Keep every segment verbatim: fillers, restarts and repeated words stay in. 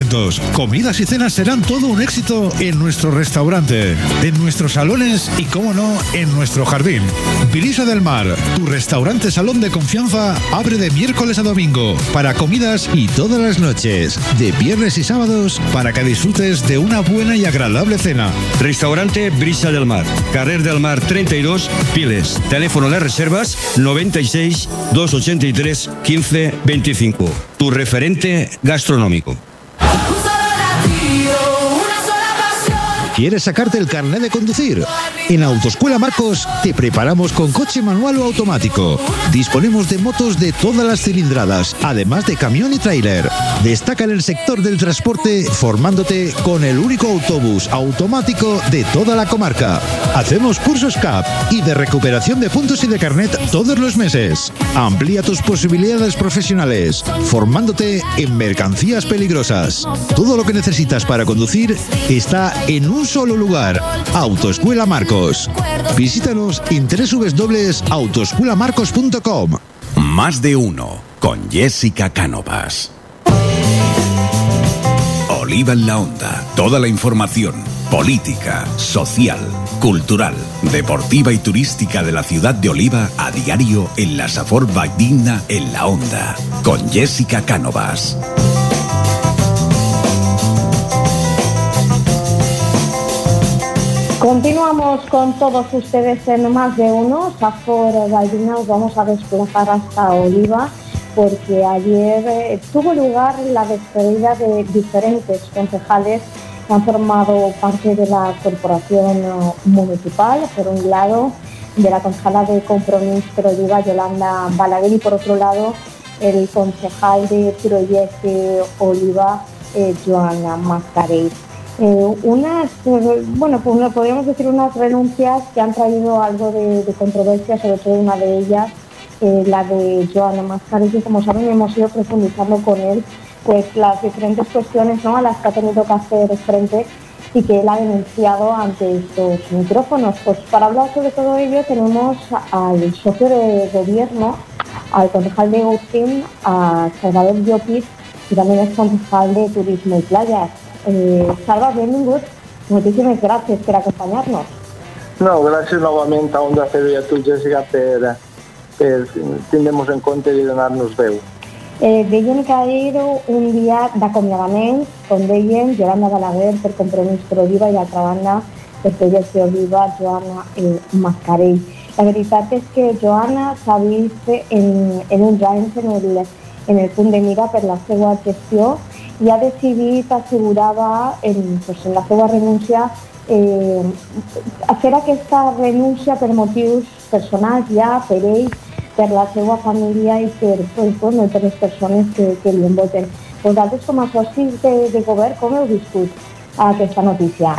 productos. Comidas y cenas serán todo un éxito en nuestro restaurante, en nuestros salones y, cómo no, en nuestro jardín. Brisa del Mar, tu restaurante salón de confianza, abre de miércoles a domingo para comidas y todas las noches, de viernes y sábados, para que disfrutes de una buena y agradable cena. Restaurante Brisa del Mar, Carrer del Mar treinta y dos, Piles. Teléfono de reservas noventa y seis, doscientos ochenta y tres, quince veinticinco. Tu referente gastronómico. ¿Quieres sacarte el carnet de conducir? En Autoescuela Marcos te preparamos con coche manual o automático. Disponemos de motos de todas las cilindradas, además de camión y tráiler. Destaca en el sector del transporte formándote con el único autobús automático de toda la comarca. Hacemos cursos C A P y de recuperación de puntos y de carnet todos los meses. Amplía tus posibilidades profesionales, formándote en mercancías peligrosas. Todo lo que necesitas para conducir está en un solo lugar. Autoescuela Marcos. Visítanos en doble u doble u doble u punto autoescuela marcos punto com. Más de uno con Jessica Cánovas. Oliva en la Onda. Toda la información política, social, cultural, deportiva y turística de la ciudad de Oliva a diario en la Safor Valldigna en la Onda. Con Jessica Cánovas. Continuamos con todos ustedes en Más de Uno. Safor Valldigna, nos vamos a desplazar hasta Oliva porque ayer eh, tuvo lugar la despedida de diferentes concejales que han formado parte de la corporación municipal. Por un lado, de la concejala de Compromís per Oliva, Yolanda Balaguer, y por otro lado, el concejal de Proyecto Oliva, eh, Joan Mascarell. Eh, unas, eh, bueno, pues podríamos decir unas renuncias que han traído algo de, de controversia, sobre todo una de ellas, eh, la de Joan Mascarell, que como saben hemos ido profundizando con él pues las diferentes cuestiones, ¿no?, a las que ha tenido que hacer frente y que él ha denunciado ante estos micrófonos. Pues para hablar sobre todo ello tenemos al socio de gobierno, al concejal de Agustín, a Salvador Llopis, y también es concejal de Turismo y Playas. Eh, Salva, benvingut. Moltíssimes gràcies per acompanyar-nos. No, gràcies novament a Onda Cero i a tu, Jessica, per, per tindre-nos en compte i donar-nos veu. Eh, deien que era un dia d'acomiadament, com deien, Yolanda Balaguer per Compromís per Oliva i d'altra banda per Proyecto Oliva, Joana eh, Mascarell. La veritat és que Joana s'ha vist en, en uns anys en el, en el punt de mira per la seva gestió i ha decidit, assegurava en, pues, en la seva renúncia, eh, fer aquesta renúncia per motius personals ja, per ell, per la seva família i per, pues, bueno, per les persones que, que li envolten. Vosaltres, com a socis de, de govern, com heu viscut aquesta notícia?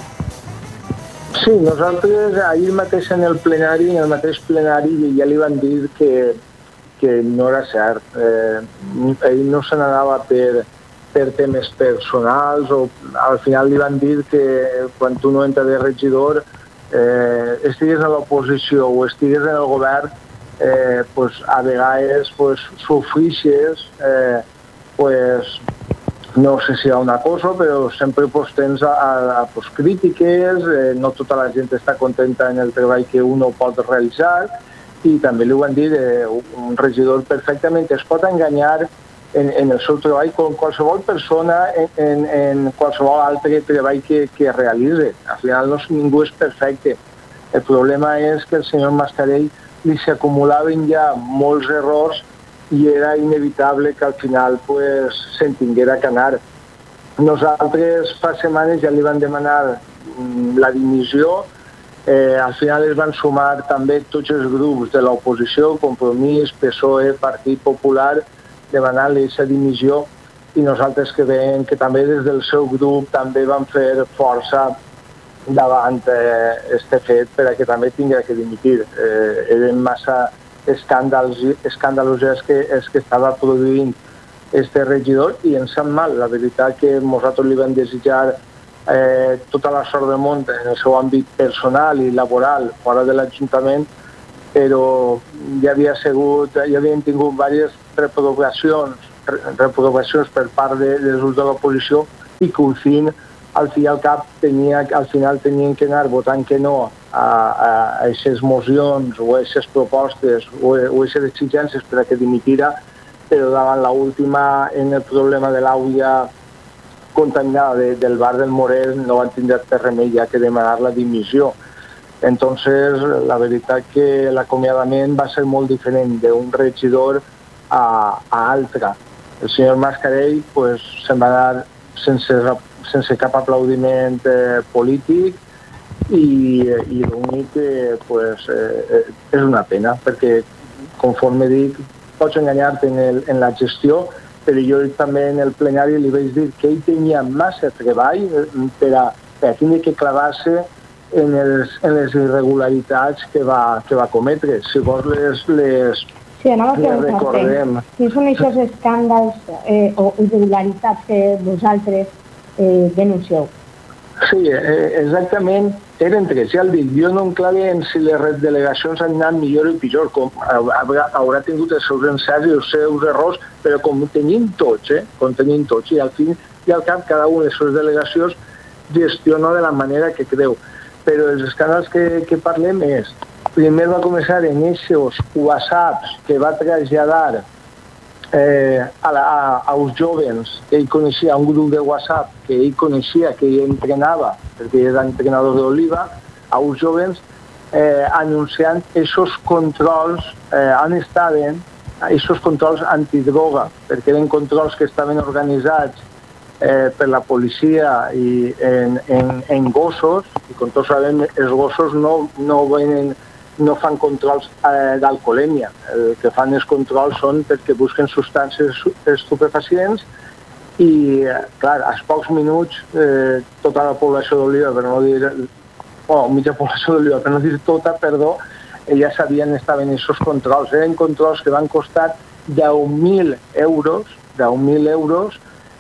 Sí, nosaltres ahir mateix en el plenari, en el mateix plenari, ja li van dir que, que no era cert. Eh, ell no se n'anava per per temes personals, o al final li van dir que quan tu no entres de regidor, eh, estigues a l'oposició o estigues en el govern, eh, pues, a vegades pues, sofrixes, eh, pues, no sé si hi ha una cosa, però sempre pues, tens a, a, pues, crítiques, eh, no tota la gent està contenta en el treball que uno pot realitzar, i també li van dir eh, un regidor perfectament es pot enganyar En, en el seu treball com qualsevol persona en, en, en qualsevol altre treball que, que realitze. Al final no, ningú és perfecte. El problema és que el senyor Mascarell li s'acumulaven ja molts errors i era inevitable que al final pues, se'n tinguera que anar. Nosaltres fa setmanes ja li van demanar mm, la dimissió. Eh, al final es van sumar també tots els grups de l'oposició, Compromís, P S O E, Partit Popular, demanar-li aquesta dimissió, i nosaltres que veiem que també des del seu grup també van fer força davant aquest eh, fet per a que també tingués que dimitir. Eh, eren massa escàndals, escàndalos els que, els que estava produint este regidor i ens sap mal. La veritat que nosaltres li vam desitjar eh, tota la sort del món en el seu àmbit personal i laboral fora de l'Ajuntament, però ja havia sigut, ja havien tingut diverses reprovacions, reprovacions per part de, dels grups de l'oposició i que al fin, al fi al cap, tenia, al final tenien que anar votant que no a aquestes mocions o a aquestes propostes o a aquestes exigències per a que dimitira, però davant l'última, en el problema de l'àuia contaminada de, del bar del Morer, no van tindre per remei ja que demanar la dimissió. Entonces, la veritat que l'acomiadament va ser molt diferent d'un regidor a, a altre. El senyor Mascarell pues, se'n va anar sense, sense cap aplaudiment eh, polític i, i l'únic que pues, eh, és una pena, perquè, conforme dic, pots enganyar-te en, el, en la gestió, però jo també en el plenari li vaig dir que ell tenia massa treball per a, per a tindre que clavar-se en, els, en les irregularitats que va, que va cometre. Si vols les, les, sí, anava a les recordem. Quins són aquests escàndals eh, o irregularitats que vosaltres eh, denuncieu? Sí, eh, exactament. Eren tres, ja el dic. Jo no em clave en si les delegacions han anat millor o pitjor, com haurà, haurà tingut els seus encerts i els seus errors, però com tenim tots, eh? Com tenim tots, i al fin i al cap cada una de les seves delegacions gestiona de la manera que creu. Però els escàndals que, que parlem és, primer va començar en aquests whatsapps que va traslladar eh, a, la, a, als joves que ell coneixia, un grup de WhatsApp que ell coneixia, que ell entrenava, perquè era entrenador d'Oliva, als joves eh, anunciant aquests controls eh, on estaven, aquests controls antidroga, perquè eren controls que estaven organitzats eh, per la policia i en, en, en gossos, i com tots sabem, els gossos no, no venen no fan controls eh, d'alcoholèmia. El que fan els controls són perquè busquen substàncies estupefacients i, clar, als pocs minuts eh, tota la població d'Oliva, per no dir... Oh, mitja població d'Oliva, per no dir tota, perdó, eh, ja sabien estaven aquests controls. Eren controls que van costar deu mil euros, deu mil euros,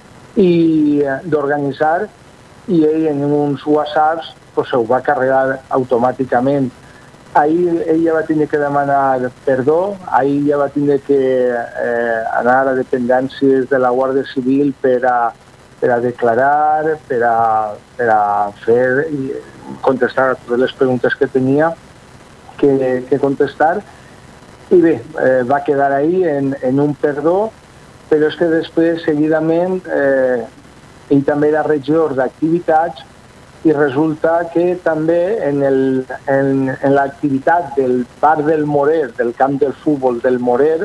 i eh, d'organitzar, i ell en uns whatsapps pues, ho va carregar automàticament. Ahir ella va tenir que demanar perdó, ahir ja va tenir que eh, anar a dependències de la Guàrdia Civil per a, per a declarar, per a, per a fer i contestar a totes les preguntes que tenia que, que contestar. I bé, eh, va quedar ahí en, en un perdó, però és que després, seguidament, eh, ell també era regidor d'activitats i resulta que també en, el, en, en l'activitat del bar del Morer, del camp del futbol del Morer,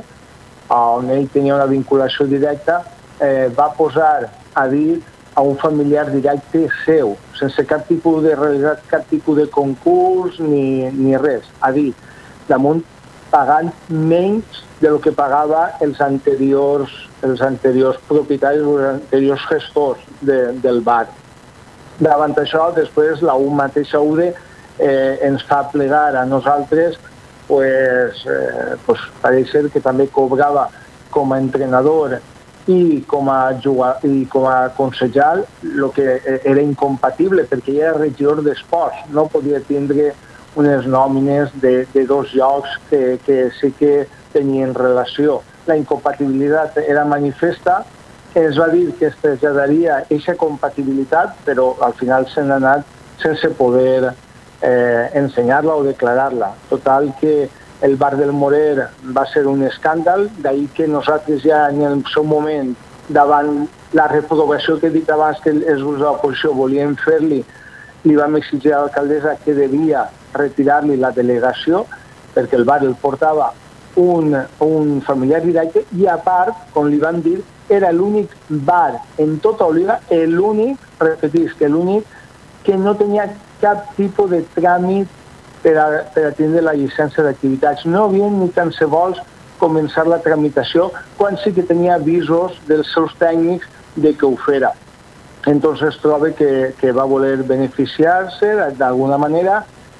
on ell tenia una vinculació directa, eh, va posar a dir a un familiar directe seu, sense cap tipus de realitzar cap tipus de concurs ni, ni res. A dir, damunt pagant menys de lo que pagava els anteriors, els anteriors propietaris o els anteriors gestors de, del bar. Davant això, després, la U mateixa U D eh, ens fa plegar a nosaltres, pues, eh, pues, pareix ser que també cobrava com a entrenador i com a, jugador, i com a consellal, el que era incompatible, perquè era regidor d'esports, no podia tindre unes nòmines de, de dos llocs que, que sí que tenien relació. La incompatibilitat era manifesta. Es va dir que es traslladaria aquesta compatibilitat, però al final s'han anat sense poder eh, ensenyar-la o declarar-la. Total que el bar del Morer va ser un escàndal, d'ahir que nosaltres ja en el seu moment, davant la reprovació que he dit abans que els grups de l'oposició volien fer-li, li vam exigir a l'alcaldessa que devia retirar-li la delegació, perquè el bar el portava un, un familiar directe i a part, com li van dir, era l'únic bar en tota Oliva, l'únic, repetisc, l'únic que no tenia cap tipus de tràmit per a, per a tindre la llicència d'activitats. No havien ni tan se vols començar la tramitació quan sí que tenia avisos dels seus tècnics de que ho fera. Entonces trobo que, que va voler beneficiar-se d'alguna manera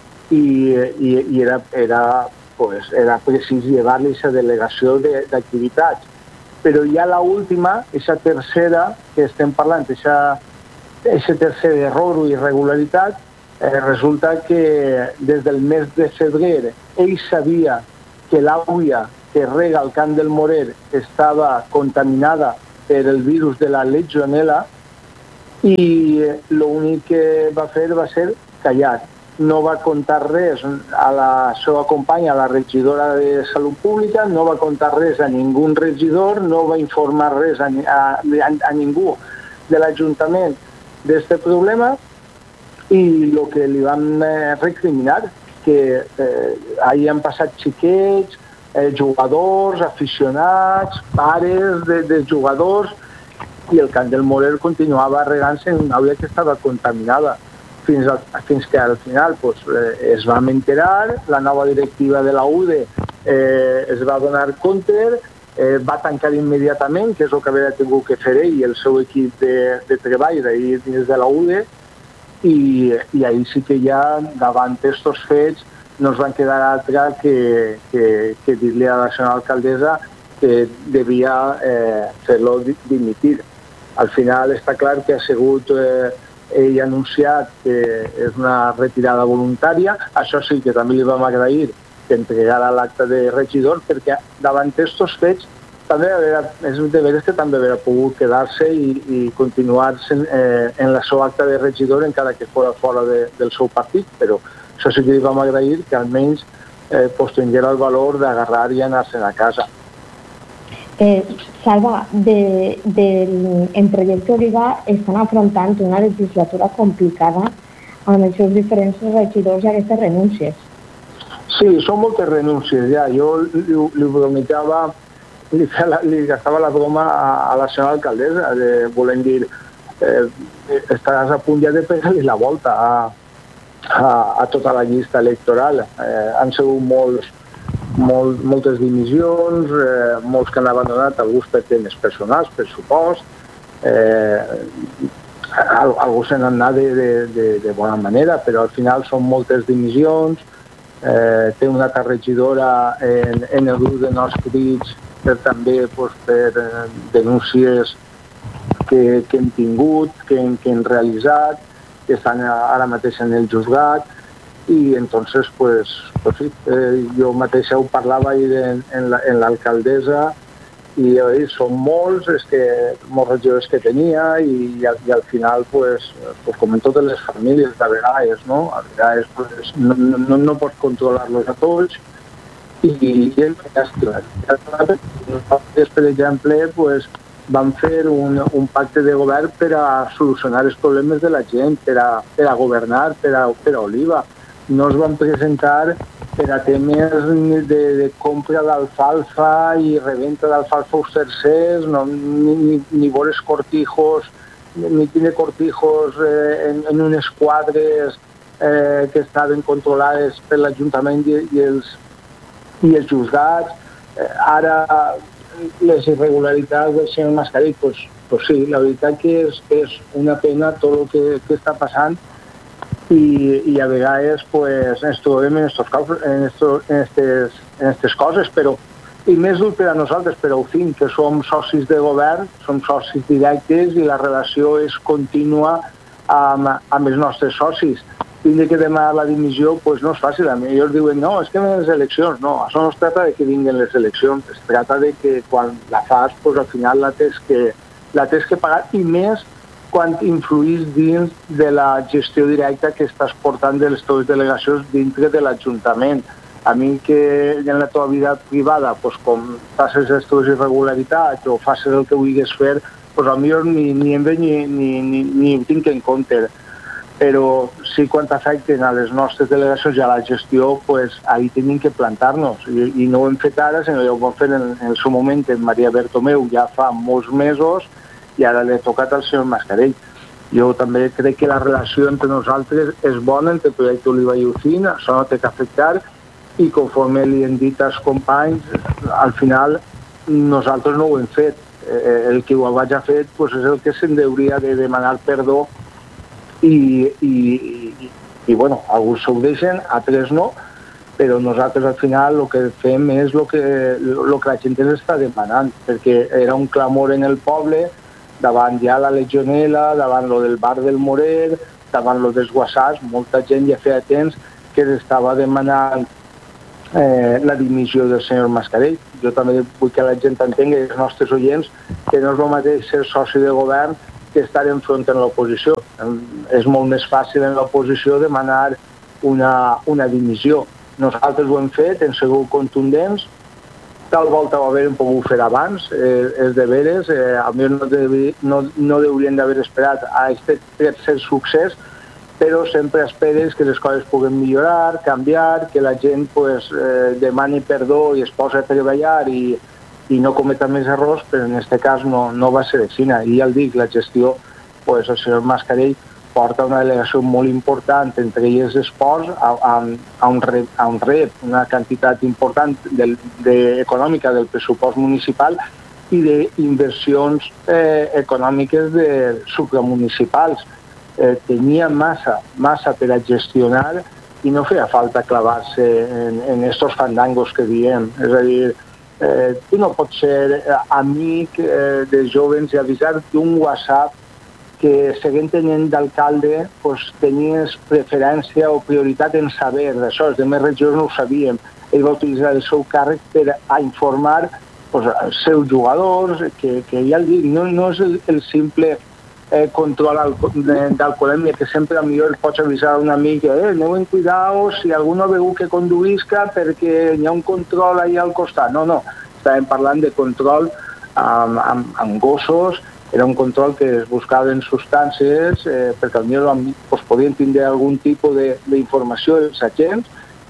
i, i, i era, era, pues, era precís llevar-li aquesta delegació d'activitats. Però ja l'última, aquesta tercera que estem parlant, aquesta tercer error o irregularitat, eh, resulta que des del mes de febrer ell sabia que l'aigua que rega el camp del Morer estava contaminada per el virus de la legionela i l'únic que va fer va ser callar. No va contar res a la seva companya, a la regidora de Salut Pública, no va contar res a ningú regidor, no va informar res a, a, a ningú de l'Ajuntament d'aquest problema, i el que li vam recriminar, que eh, ahir han passat xiquets, eh, jugadors, aficionats, pares de, de jugadors, i el Camp del Morer continuava regant-se en una aigua que estava contaminada. Fins, al, fins que al final pues, eh, es vam enterar, la nova directiva de la U D E eh, es va donar compte, eh, va tancar immediatament, que és el que havia tingut que fer ell i el seu equip de, de treball d'ahir dins de la U D E, i, i ahir sí que ja, davant d'aquests fets, no ens van quedar altra que, que, que dir-li a la senyora alcaldessa que devia eh, fer-lo dimitir. Al final està clar que ha sigut... Eh, ell ha anunciat que és una retirada voluntària. Això sí que també li vam agrair que entregara l'acte de regidor, perquè davant d'aquests fets també haver, és de veres que també hauria pogut quedar-se i, i continuar eh, en la seva acte de regidor encara que fora fora de, del seu partit, però això sí que li vam agrair que almenys eh, pues, tinguera el valor d'agarrar i anar-se'n a casa. Eh, Salva, de, de, en Projecte Oliva estan afrontant una legislatura complicada amb els seus diferents regidors i aquestes renúncies. Sí, són moltes renúncies ja. Jo li, li prometava, li, li gastava la broma a, a la senyora alcaldessa, de, volem dir, eh, estaràs a punt ja de pegar-li la volta a, a, a tota la llista electoral. Eh, han sigut molts Molt, moltes dimissions, eh, molts que han abandonat, alguns per temes personals, per supost, eh, alguns se n'han anat de, de, de, de bona manera, però al final són moltes dimissions, eh, té una altra regidora en, en el grup de nous crits per, també pues, per eh, denúncies que, que hem tingut, que, que hem realitzat, que estan ara mateix en el juzgat, i entonces pues, pues sí, eh, jo mateixa ho parlava ahir en, en l'alcaldessa i eh, són molts, és que, molts regidors que tenia i, i, al, i al final pues, pues, com en totes les famílies de vegades, no? A vegades pues, no, no, no pots controlar-los a tots i, i és llàstima. Nosaltres, per exemple, pues, vam fer un, un pacte de govern per a solucionar els problemes de la gent, per a, per a governar, per a, per a Oliva. No es van presentar per a temes de, de compra d'alfalfa i reventa d'alfalfa als tercers, no, ni, ni, ni vores cortijos, ni tiene cortijos eh, en, en unes quadres eh, que estaven controlades per l'Ajuntament i, i, els, i els juzgats. Eh, ara les irregularitats del senyor Mascarell, pues, pues sí, la veritat que és, és una pena tot el que, que està passant, i, i a vegades pues, ens trobem en aquestes coses, però i més dur per a nosaltres, però en fi, que som socis de govern, som socis directes i la relació és contínua amb, amb els nostres socis. Tindre que demanar la dimissió pues, no és fàcil. A mi ells diuen, no, és que venen les eleccions. No, això no es tracta de que vinguin les eleccions, es tracta de que quan la fas, pues, al final la tens que, la tens que pagar, i més quan influïs dins de la gestió directa que estàs portant de les teves delegacions dintre de l'Ajuntament. A mi que en la teva vida privada, pues, com facis les teves irregularitats o facis el que vulguis fer, pues, potser ni, ni em ve ni, ni, ni, ni ho tinc en compte. Però sí, quan afecten a les nostres delegacions i a la gestió, pues, ahí tenim que plantar-nos. I, i no ho hem fet ara, sinó que ho vam fer en, en el seu moment en Maria Bertomeu ja fa molts mesos, i ara l'he tocat al senyor Mascarell. Jo també crec que la relació entre nosaltres és bona, entre el projecte Oliva i Ucín, això no té que afectar, i conforme li hem dit als companys, al final nosaltres no ho hem fet. El que ho vaig a fer pues, és el que se'n hauria de demanar perdó i, i, i, i bueno, alguns s'ho deixen, altres no, però nosaltres al final el que fem és el que, el que la gent ens està demanant, perquè era un clamor en el poble, davant ja la legionela, davant lo del bar del Morer, davant lo dels guassars, molta gent ja feia temps que estava demanant eh, la dimissió del senyor Mascarell. Jo també vull que la gent entengui, els nostres oients, que no és el mateix ser soci de govern que estar enfront en l'oposició. És molt més fàcil en l'oposició demanar una, una dimissió. Nosaltres ho hem fet, hem sigut contundents, tal volta ho havíem pogut fer abans, eh, és de veres, eh, potser no, devi, no, no deurien d'haver esperat a aquest tercer succés, però sempre esperes que les coses puguen millorar, canviar, que la gent pues, eh, demani perdó i es posa a treballar i, i no cometa més errors, però en aquest cas no, no va ser així. I ja el dic, la gestió, pues, el senyor Mascarell porta una delegació molt important, entre elles esports, a, a, a, un rep, a un rep, una quantitat important del, de, econòmica del pressupost municipal i d'inversions eh, econòmiques de supramunicipals. Eh, tenia massa, massa per a gestionar i no feia falta clavar-se en, en estos fandangos que diem. És a dir, eh, tu no pots ser amic eh, dels jovens i avisar d'un WhatsApp que, seguint tenint d'alcalde, pues, tenies preferència o prioritat en saber d'això. Els demés regidors no ho sabíem. Ell va utilitzar el seu càrrec per a informar pues, els seus jugadors, que, que ja el dic, no, no és el, el simple Eh, control d'alcoholèmia, que sempre millor pots avisar a un amic que eh, aneu en cuidado si algú no veu que conduïsca perquè hi ha un control allà al costat. No, no, estàvem parlant de control amb, amb, amb gossos, era un control que es buscaven substàncies eh, perquè potser pues, podien tindre algun tipus d'informació dels agents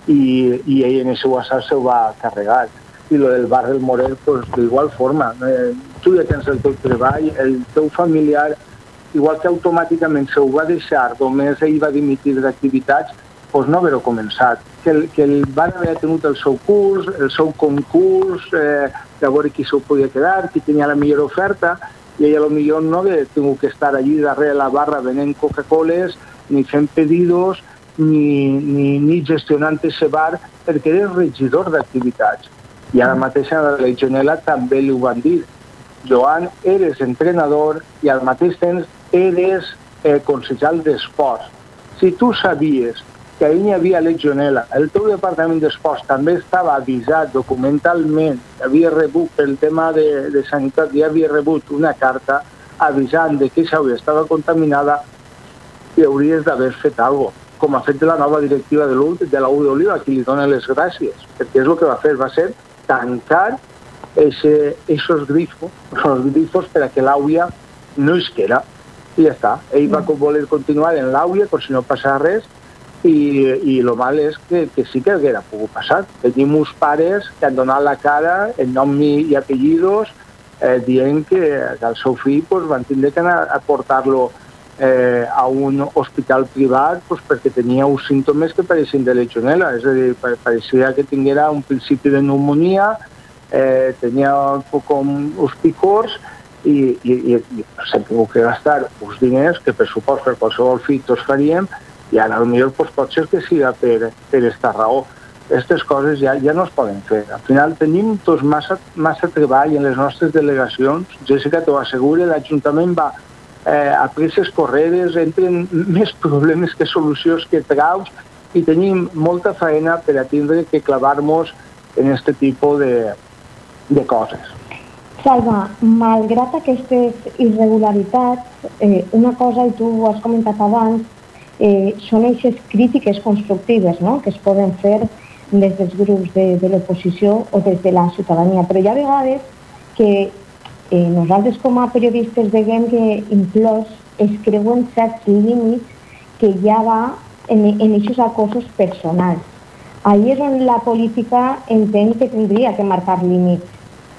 i, i ell en aquest WhatsApp se ho va carregar. I lo del bar del Moret, pues, d'igual forma. Eh, tu ja tens el teu treball, el teu familiar, igual que automàticament se ho va deixar, només ell va dimitir d'activitats, doncs no haver-ho començat. Que, el, que el van haver tingut el seu curs, el seu concurs, eh, de veure qui s'ho podia quedar, qui tenia la millor oferta, i ell potser no haver tingut que estar allí darrere la barra venent Coca-Coles, ni fent pedidos, ni, ni, ni gestionant ese bar, perquè eres regidor d'activitats. I ara mateix a la Legionela també li ho van dir. Joan, eres entrenador i al mateix temps eres eh, consellal d'esports. Si tu sabies que ahir hi havia Legionela, el teu departament d'esports també estava avisat documentalment, havia rebut pel tema de, de sanitat, ja havia rebut una carta avisant de que aquesta estava contaminada i hauries d'haver fet alguna cosa, com ha fet la nova directiva de, de la U d'Oliva, que li dona les gràcies, perquè és el que va fer, va ser tancar esos grifos, esos grifos per a que l'àuia no isquera. I ja està. Ell va voler continuar en l'àuia com si no passava res i, i el mal és que, que sí que haguera pogut passar. Tenim uns pares que han donat la cara en nom i apellidos eh, dient que, que el seu fill pues, van tindre que anar a portar-lo eh, a un hospital privat pues, perquè tenia uns símptomes que pareixien de legionela. És a dir, pareixia que tinguera un principi de pneumonia, eh, tenia com uns picors i, i, i, i s'han tingut que gastar uns diners que per supost per qualsevol fill tots faríem i ara potser pues, pot ser que siga per, per esta raó. Aquestes coses ja, ja no es poden fer. Al final tenim tots massa, massa treball en les nostres delegacions. Jessica, t'ho asseguro, l'Ajuntament va eh, a presses corredes, entren més problemes que solucions que traus i tenim molta feina per a tindre que clavar-nos en aquest tipus de, de coses. Salva, malgrat aquestes irregularitats, eh, una cosa, i tu ho has comentat abans, eh, són aquestes crítiques constructives, no?, que es poden fer des dels grups de, de l'oposició o des de la ciutadania. Però hi ha vegades que eh, nosaltres com a periodistes veiem que inclús es creuen certs límits que ja va en aquests acosos personals. Ahí és on la política entén que tindria que marcar límits.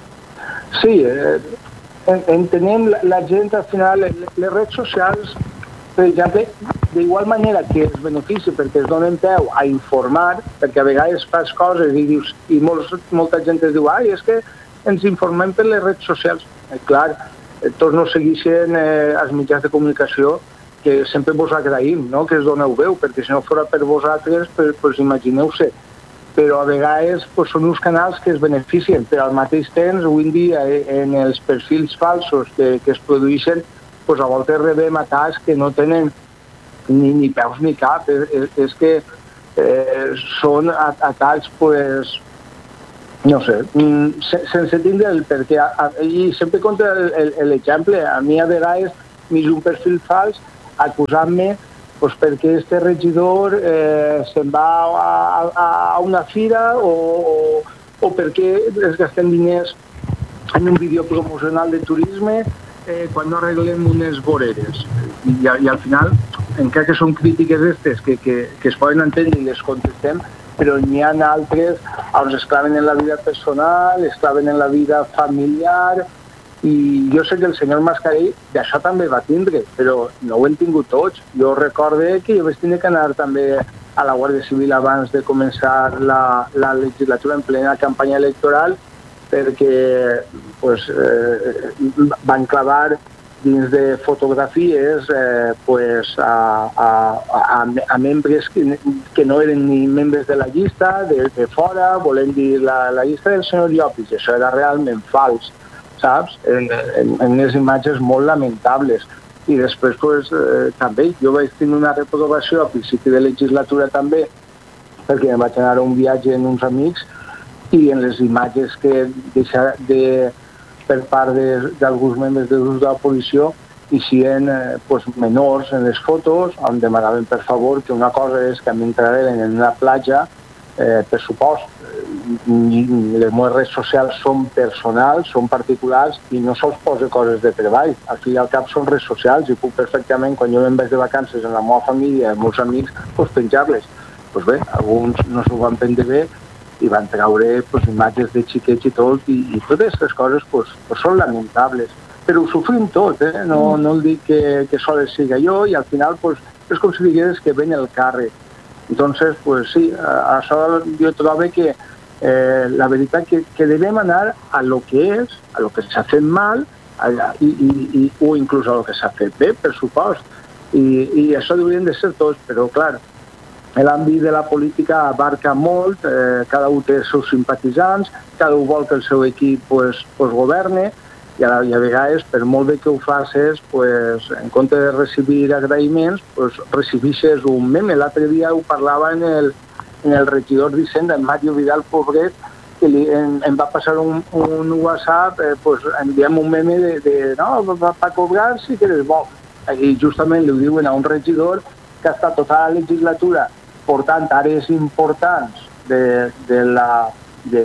Sí, eh, entenem la, la gent al final, les, les redes socials, per exemple, d'igual manera que es beneficia perquè es donen peu a informar, perquè a vegades fas coses i dius, i molts, molta gent es diu, ai, és que ens informem per les redes socials. Eh, clar, eh, tots no segueixen eh, els mitjans de comunicació que sempre vos agraïm, no?, que es doneu veu, perquè si no fora per vosaltres, pues, pues imagineu-se. Però a vegades pues, són uns canals que es beneficien, però al mateix temps, avui en dia, en els perfils falsos que, que es produeixen, pues, a voltes rebem atacs que no tenen ni, ni peus ni cap. És, és que eh, són atacs, pues, no sé, sense tindre el perquè. I sempre contra l'exemple, a mi a vegades mig un perfil fals acusant-me pues, perquè este regidor eh, se'n va a, a, a una fira o, o, o perquè es gasten diners en un vídeo promocional de turisme eh, quan no arreglem unes voreres. I, i al final, encara que són crítiques aquestes que, que, que es poden entendre i les contestem, però n'hi ha altres on es claven en la vida personal, es claven en la vida familiar, i jo sé que el senyor Mascarell d'això també va tindre, però no ho hem tingut tots. Jo recorde que jo vaig tenir que anar també a la Guàrdia Civil abans de començar la, la legislatura en plena campanya electoral perquè pues, eh, van clavar dins de fotografies eh, pues, a, a, a, a membres que, que no eren ni membres de la llista, de, de fora, volem dir la, la llista del senyor Llopis, això era realment fals, saps? En, en, en unes imatges molt lamentables. I després, pues, eh, també, jo vaig tenir una reprovació a principi de legislatura també, perquè em vaig anar a un viatge amb uns amics i en les imatges que deixa de, per part d'alguns membres de grups de l'oposició hi siguin eh, pues, menors en les fotos, on demanaven per favor que una cosa és que m'entraren en una platja, eh, per supost, les meves redes socials són personals, són particulars i no se'ls posa coses de treball. Al fi i al cap són redes socials i puc perfectament, quan jo me'n vaig de vacances amb la meva família i els meus amics, pues, penjar-les. Pues bé, alguns no s'ho van prendre bé i van treure pues, imatges de xiquets i tot, i, i totes aquestes coses pues, pues, són lamentables. Però ho sofrim tot, eh? no, no el dic que, que sols siga jo, i al final pues, és com si digués que ven el càrrec. Entonces, pues sí, a això jo trobo que eh, la veritat que, que devem anar a lo que és, a lo que s'ha fet mal, a, i, i, i, o inclús a lo que s'ha fet bé, per supost. I, i això haurien de ser tots, però clar, l'àmbit de la política abarca molt, eh, cada un té els seus simpatitzants, cada un vol que el seu equip pues, pues, governe, i a, i a vegades, per molt bé que ho facis, pues, en compte de recibir agraïments, pues, recibixes un meme. L'altre dia ho parlava en el, en el regidor d'Hisenda, en Mario Vidal Pobret, que li, en, em va passar un, un WhatsApp, eh, pues, enviem un meme de, de no, va, va cobrar si que eres bo. I justament li ho diuen a un regidor que ha estat tota la legislatura portant àrees importants de, de la, de,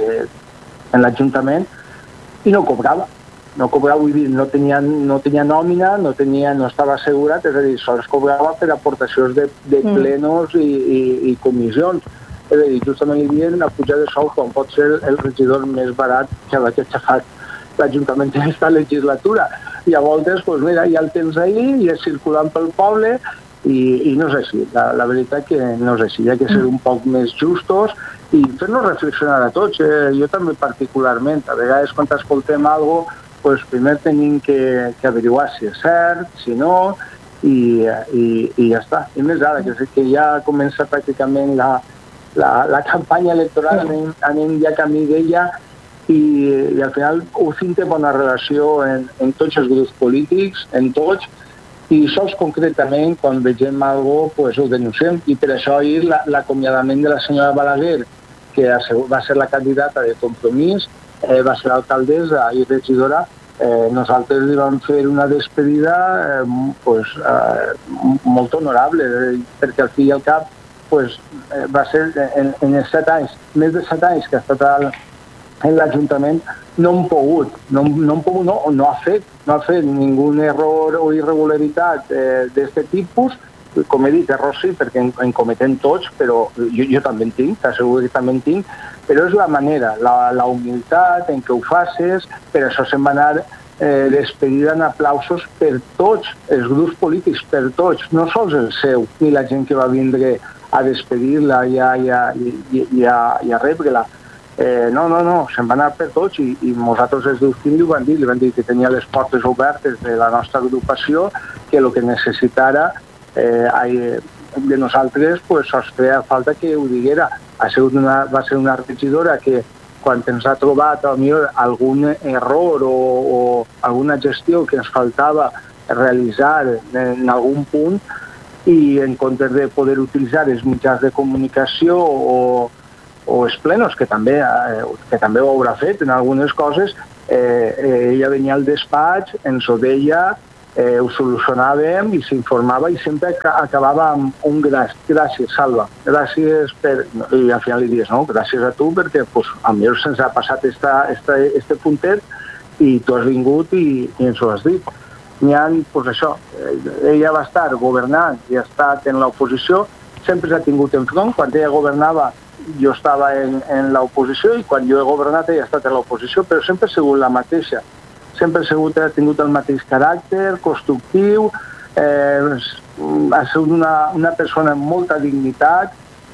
en l'Ajuntament i no cobrava. No cobrava, vull dir, no tenia, no tenia nòmina, no, tenia, no estava assegurat, és a dir, sols cobrava per aportacions de, de plenos i, i, i comissions. És a dir, justament li diuen a pujar de sou quan pot ser el regidor més barat que ha aixafat l'Ajuntament en aquesta legislatura. I a voltes, doncs mira, ja el tens ahí, i és circulant pel poble, i, i no és així. La, la veritat que no és així. Hi ha que ser un poc més justos i fer-nos reflexionar a tots. Eh? Jo també particularment, a vegades quan escoltem alguna cosa, pues primer tenim que, que averiguar si és cert, si no, i, i, i ja està. I més ara, que, que ja comença pràcticament la, la, la campanya electoral, anem, anem ja camí d'ella, i, i al final ho té bona relació en, en tots els grups polítics, en tots, i sols concretament, quan vegem alguna cosa, pues, ho denunciem. I per això ahir l'acomiadament de la senyora Balaguer, que va ser la candidata de Compromís, Eh, va ser alcaldessa i regidora, eh, nosaltres li vam fer una despedida eh, pues, eh, molt honorable, eh, perquè al fi i al cap pues, eh, va ser en, en els set anys, més de set anys que ha estat al, en l'Ajuntament, no hem pogut, no, no, hem pogut no, no ha fet, no ha fet ningú error o irregularitat eh, d'aquest tipus. Com he dit, errors sí, perquè en, en cometem tots, però jo, jo també en tinc, t'asseguro que també en tinc, però és la manera, la, la humilitat en què ho facis, per això se'n va anar eh, despedida en aplausos per tots els grups polítics, per tots, no sols el seu, ni la gent que va vindre a despedir-la i a, i a, i, i a, i a rebre-la. Eh, no, no, no, se'n va anar per tots i, i nosaltres els d'Ustín li van dir, li van dir que tenia les portes obertes de la nostra agrupació, que el que necessitara Eh, de nosaltres pues, sols feia falta que ho diguera. Ha sigut una, va ser una regidora que quan ens ha trobat potser algun error o, o alguna gestió que ens faltava realitzar en algun punt i en comptes de poder utilitzar els mitjans de comunicació o, o els plenos, que també, eh, que també ho haurà fet en algunes coses, eh, eh, ella venia al despatx, ens ho deia eh, ho solucionàvem i s'informava i sempre acabava amb un gràcies, gràcies Salva, gràcies per... I al final li dius, no, gràcies a tu perquè pues, a mi se'ns ha passat esta, esta, este puntet i tu has vingut i, i ens ho has dit. N'hi ha, pues això, ella va estar governant i ha estat en l'oposició, sempre s'ha tingut enfront, quan ella governava jo estava en, en l'oposició i quan jo he governat ella ha estat en l'oposició, però sempre ha sigut la mateixa. Sempre ha, sigut, ha tingut el mateix caràcter, constructiu, eh, ha sigut una, una persona amb molta dignitat,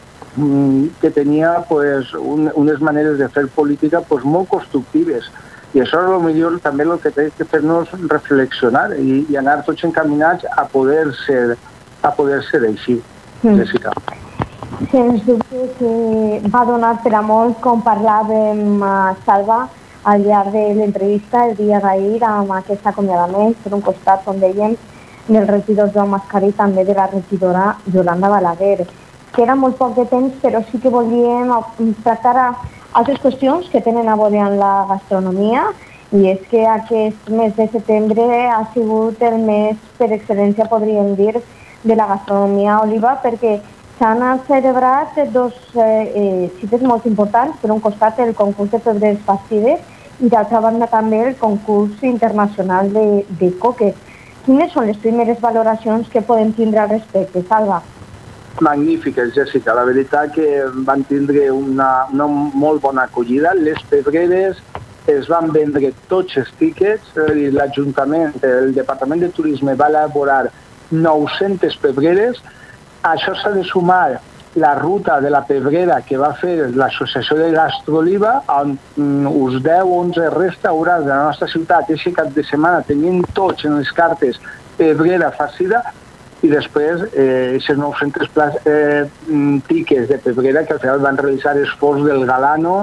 que tenia pues, un, unes maneres de fer política pues, molt constructives. I això és el millor també el que té que fer-nos reflexionar i, i anar tots encaminats a poder ser, a poder ser així, mm. Jessica. Sens dubte que va donar per a molt, com parlàvem a Salva al llarg de l'entrevista el dia d'ahir amb aquest acomiadament, per un costat, com dèiem, del regidor Joan Mascarell, també de la regidora Yolanda Balaguer. Queda molt poc de temps, però sí que volíem tractar altres qüestions que tenen a veure amb la gastronomia, i és que aquest mes de setembre ha sigut el mes per excel·lència, podríem dir, de la gastronomia Oliva, perquè s'han celebrat dos eh, cites molt importants. Per un costat, el concurs de Pedreres Festives i d'altra banda també el concurs internacional de, de coques. Quines són les primeres valoracions que podem tindre al respecte, Salva? Magnífiques, Jessica. La veritat que van tindre una, una molt bona acollida. Les pedreres es van vendre tots els tíquets. L'Ajuntament, el Departament de Turisme va elaborar nou-centes pedreres. Això s'ha de sumar la ruta de la pebrera que va fer l'Associació de Gastroliva, on uns deu o onze restaurants de la nostra ciutat aquest cap de setmana tenien tots en les cartes pebrera farcida, i després aquests eh, nou-centes eh, tiques de pebrera que al final van realitzar esforç del Galano,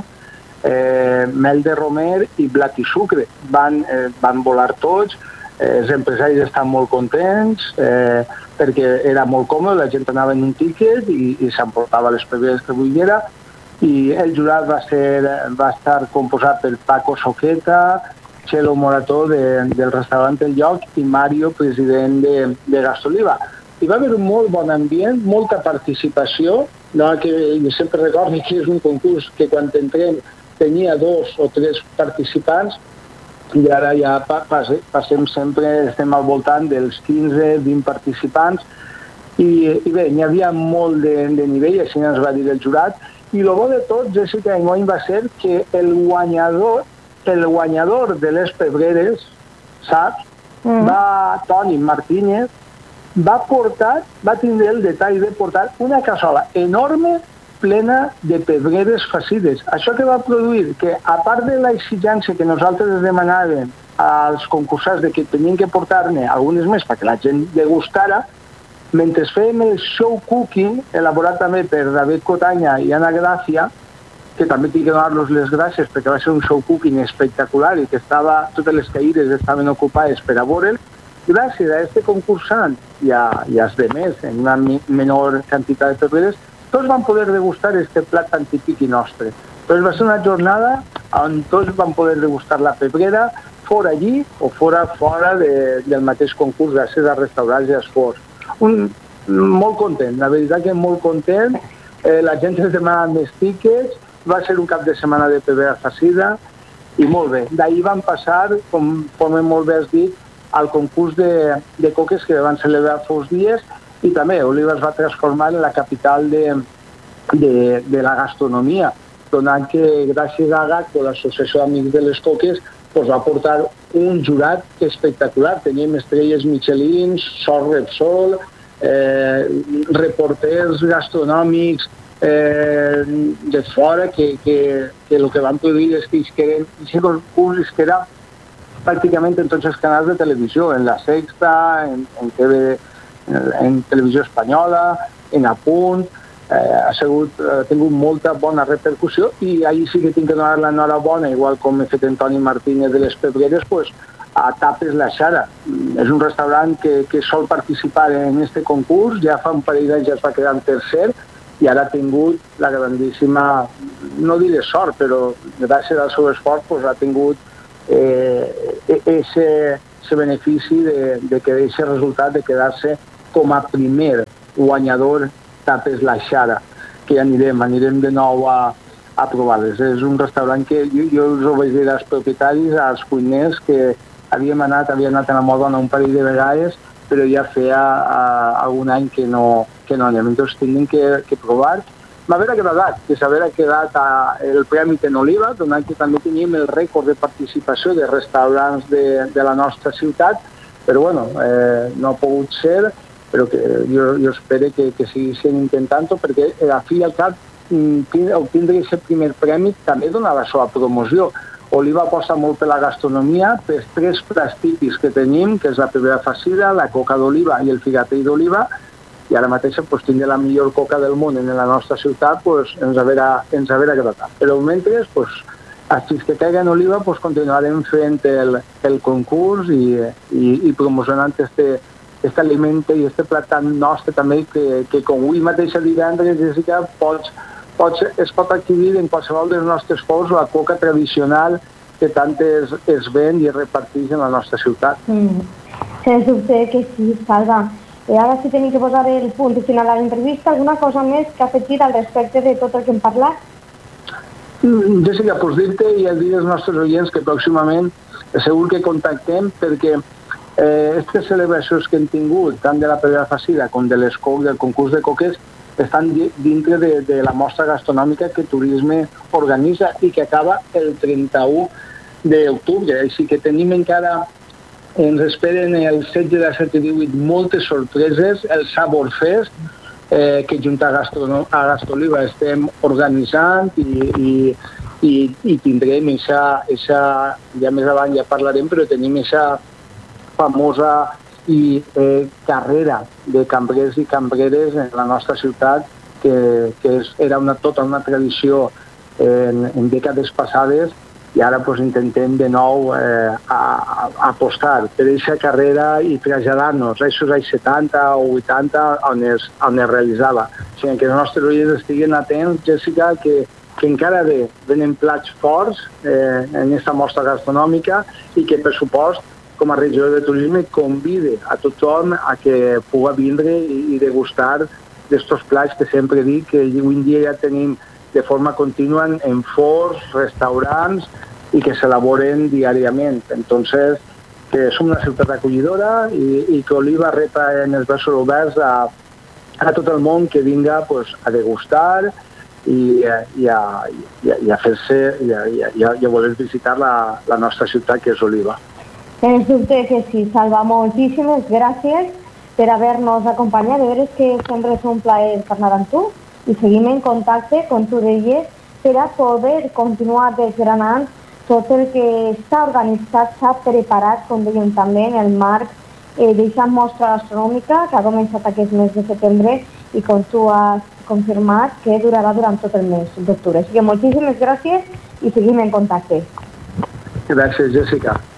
eh, mel de romer i blat i sucre. Van, eh, van volar tots, eh, els empresaris estan molt contents, eh, perquè era molt còmode, la gent anava en un tíquet i, i s'emportava les pedreres que volguera, i el jurat va, ser, va estar composat per Paco Soqueta, Chelo Morató de, del restaurant El Lloc i Mario, president de, de Gastroliva. Hi va haver un molt bon ambient, molta participació, no, que sempre recordo que és un concurs que quan entrem tenia dos o tres participants, i ara ja passem sempre, estem al voltant dels quinze a vint participants, i, i bé, n'hi havia molt de, de nivell, així ens va dir el jurat, i el bo de tot, Jessica, enguany va ser que el guanyador, el guanyador de les pedreres, saps, mm. va, Toni Martínez, va portar, va tindre el detall de portar una cassola enorme plena de pedreres facides. Això que va produir que, a part de l'exigència que nosaltres demanàvem als concursants de que tenien que portar-ne algunes més perquè la gent degustara, mentre fèiem el show cooking, elaborat també per David Cotanya i Ana Gràcia, que també tinc que donar-los les gràcies perquè va ser un show cooking espectacular i que estava, totes les caïres estaven ocupades per a veure'l, gràcies a aquest concursant i a, i als demés en una menor quantitat de pedreres, tots van poder degustar este plat tan típic i nostre. Doncs va ser una jornada on tots van poder degustar la pebrera, fora allí o fora fora de, del mateix concurs d'accés als restaurants i als forns. Un, molt content, la veritat que molt content. Eh, la gent es demana més tíquets, va ser un cap de setmana de pebrera farcida i molt bé. D'ahir van passar, com, com molt bé has dit, al concurs de, de coques que van celebrar fa uns dies, i també Oliva es va transformar en la capital de, de, de la gastronomia, donant que gràcies a GACO, l'Associació d'Amics de les Coques, pues va portar un jurat espectacular. Teníem estrelles Michelin, Sor Repsol, eh, reporters gastronòmics eh, de fora, que, que, que el que van produir és que aquest concurs que era pràcticament en tots els canals de televisió, en La Sexta, en, en T V, en televisió espanyola, en Apunt, eh, ha, sigut, ha tingut molta bona repercussió i ahir sí que tinc que donar l'enhorabona, igual com he fet en Toni Martínez de les Pedreres, pues, a Tapes La Xara. És un restaurant que, que sol participar en aquest concurs, ja fa un parell d'anys ja es va quedar en tercer i ara ha tingut la grandíssima, no diré sort, però gràcies al seu esforç pues, ha tingut eh, ese, ese benefici de, de que aquest resultat de quedar-se com a primer guanyador tapes l'aixada, que anirem, anirem de nou a, a provar-les. És un restaurant que jo, jo us ho vaig dir als propietaris, als cuiners, que havíem anat, havia anat a la moda un parell de vegades, però ja feia uh, algun any que no, que no anem. Entonces tenim que, que provar. M'haver agradat, que s'haver quedat a, el premi en Oliva, donant que també teníem el rècord de participació de restaurants de, de la nostra ciutat, però bueno, eh, no ha pogut ser, però que jo, jo espero que, que seguissin intentant-ho, perquè eh, a fi i al cap obtindre aquest primer premi també dona la seva promoció. Oliva aposta molt per la gastronomia, per tres plats típics que tenim, que és la pebrera farcida, la coca d'oliva i el figatell d'oliva, i ara mateix pues, tindre la millor coca del món en la nostra ciutat pues, ens haverà, ens haverà agradat. Però mentre, pues, fins que caiguen oliva, pues, continuarem fent el, el concurs i, i, i promocionant este, este aliment i este plat tan nostre també que, que com avui mateix a divendres, Jessica, pots, pots, es pot adquirir en qualsevol dels nostres fors la coca tradicional que tant es, es ven i es reparteix en la nostra ciutat. Mm. Sens dubte que sí, Salva. I ara sí tenim que posar el punt final a l'entrevista. Alguna cosa més que afegir al respecte de tot el que hem parlat? Mm, Jessica, pues dir-te i el dir als nostres oients que pròximament segur que contactem perquè eh, aquestes celebracions que hem tingut, tant de la pebrera farcida com de les co del concurs de coques, estan dintre de, de la mostra gastronòmica que Turisme organitza i que acaba el trenta-u d'octubre. Així que tenim encara, ens esperen el setze, disset i divuit moltes sorpreses, el Sabor Fest, eh, que junt a, Gastro, a Gastroliva estem organitzant i, i, i, i tindrem esa, esa, ja més avant ja parlarem, però tenim esa famosa i eh, carrera de cambrers i cambreres en la nostra ciutat, que, que és, era una, tota una tradició en, en dècades passades, i ara pues, intentem de nou eh, a, a, apostar per aquesta carrera i traslladar-nos a aquests anys setanta o vuitanta on es, on es realitzava. O sigui, que els nostres oients estiguin atents, Jessica, que, que encara bé venen plats forts eh, en aquesta mostra gastronòmica i que, per supost, com a regidor de turisme, convide a tothom a que pugui vindre i, i degustar d'estos plats que sempre dic que avui en dia ja tenim de forma contínua en forns, restaurants i que s'elaboren diàriament. Entonces, que som una ciutat acollidora i, i que Oliva repa en els braços oberts a, a tot el món que vinga pues, a degustar i, i, a, i, a, i a fer-se i a, i, a, i a voler visitar la, la nostra ciutat, que és Oliva. Sens dubte que sí, Salva, moltíssimes gràcies per haver-nos acompanyat. De veres que sempre és un plaer parlar amb tu i seguim en contacte, com tu deies, per a poder continuar desgranant tot el que s'ha organitzat, s'ha preparat, com dèiem també, en el marc eh, d'aquesta mostra gastronòmica que ha començat aquest mes de setembre i com tu has confirmat que durarà durant tot el mes d'octubre. Així que moltíssimes gràcies i seguim en contacte. Gràcies, Jessica.